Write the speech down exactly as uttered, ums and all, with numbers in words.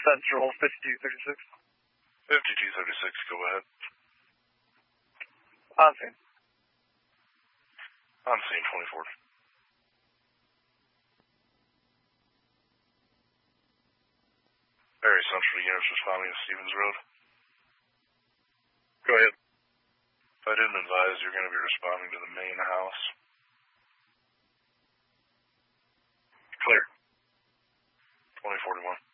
Central, fifty-two thirty-six. fifty-two thirty-six, go ahead. On scene. On scene, twenty-four. Very Central units responding to Stevens Road. Go ahead. If I didn't advise, you're going to be responding to the main house. Clear. twenty forty-one.